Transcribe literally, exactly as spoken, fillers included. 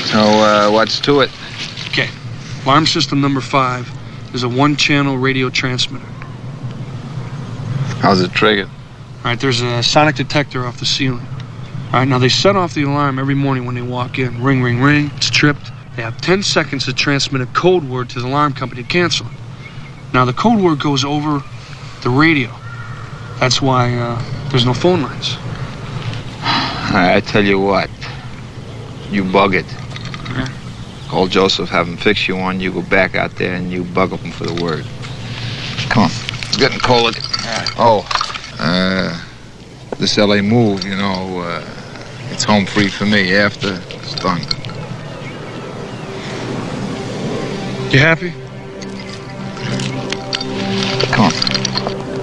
So, uh, what's to it? Okay. Alarm system number five is a one-channel radio transmitter. How's it triggered? All right, there's a sonic detector off the ceiling. All right, now they set off the alarm every morning when they walk in. Ring, ring, ring. It's tripped. They have ten seconds to transmit a code word to the alarm company to cancel it. Now, the code word goes over the radio. That's why uh, there's no phone lines. All right, I tell you what. You bug it. Yeah. Call Joseph, have him fix you one. You go back out there and you bug up him for the word. Come on. It's getting cold. Oh, uh, this L A move, you know, uh, it's home free for me after it's done. You happy? Come on.